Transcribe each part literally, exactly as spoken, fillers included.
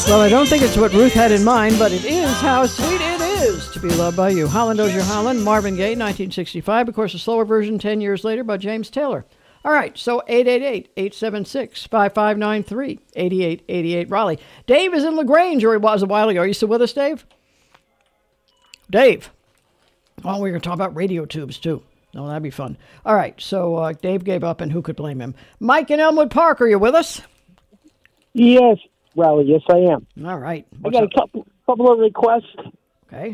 Well, I don't think it's what Ruth had in mind, but it is how sweet it is to be loved by you. Holland Dozier Holland, Marvin Gaye, nineteen sixty-five. Of course, a slower version ten years later by James Taylor. All right, so eight eight eight, eight seven six, five five nine three, eight eight eight eight Raleigh. Dave is in LaGrange, or he was a while ago. Are you still with us, Dave? Dave. Oh, we're going to talk about radio tubes, too. No, that'd be fun. All right, so uh, Dave gave up, and who could blame him? Mike in Elmwood Park, are you with us? Yes, Raleigh, yes, I am. All right. I got up? a couple, couple of requests. Okay.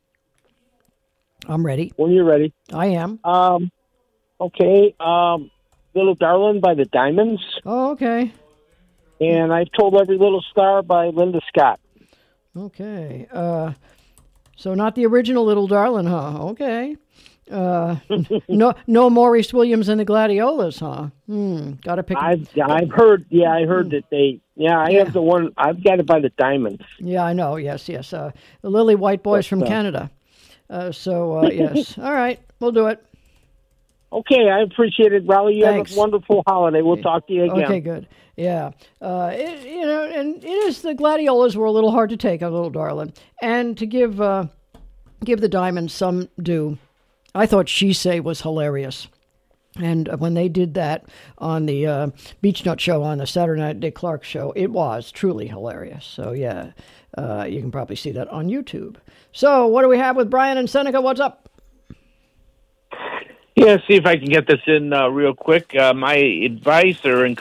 I'm ready. When you're ready. I am. Um, okay, um... Little Darling by the Diamonds. Oh, okay. And I've Told Every Little Star by Linda Scott. Okay. Uh, so not the original Little Darling, huh? Okay. Uh, no, no Maurice Williams and the Gladiolas, huh? Hmm. Got to pick. I've I've heard. Yeah, I heard that they. Yeah, I Yeah. have the one. I've got it by the Diamonds. Yeah, I know. Yes, yes. Uh, the Lily White Boys But, from uh, Canada. Uh, so uh, yes. All right, we'll do it. Okay, I appreciate it, Raleigh. You Thanks. have a wonderful holiday. We'll talk to you again. Okay, good. Yeah. Uh, it, you know, and it is, the Gladiolas were a little hard to take, a Little Darling. And to give uh, give the Diamonds some due, I thought She Say was hilarious. And when they did that on the uh, Beach Nut Show, on the Saturday Night Dick Clark Show, it was truly hilarious. So, yeah, uh, you can probably see that on YouTube. So, what do we have with Brian and Seneca? What's up? Yeah, see if I can get this in uh, real quick. Uh, my advice or